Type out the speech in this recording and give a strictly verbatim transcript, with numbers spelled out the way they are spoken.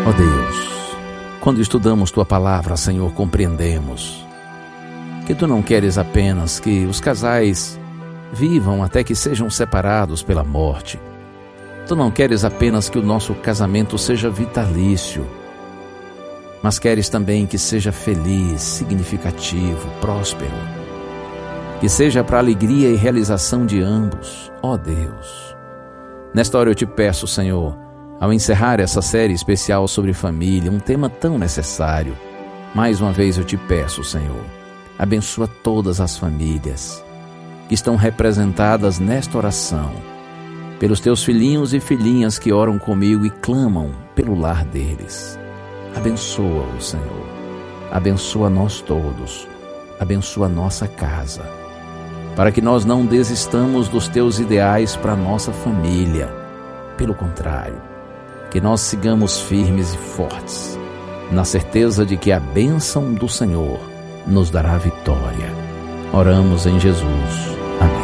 Ó Deus, quando estudamos Tua Palavra, Senhor, compreendemos que Tu não queres apenas que os casais vivam até que sejam separados pela morte. Tu não queres apenas que o nosso casamento seja vitalício, mas queres também que seja feliz, significativo, próspero, que seja para a alegria e realização de ambos. Ó Deus, nesta hora eu te peço, Senhor, ao encerrar essa série especial sobre família, um tema tão necessário, mais uma vez eu te peço, Senhor, abençoa todas as famílias que estão representadas nesta oração, pelos teus filhinhos e filhinhas que oram comigo e clamam pelo lar deles. Abençoa-o, Senhor. Abençoa nós todos. Abençoa nossa casa, para que nós não desistamos dos teus ideais para nossa família. Pelo contrário, que nós sigamos firmes e fortes, na certeza de que a bênção do Senhor nos dará vitória. Oramos em Jesus.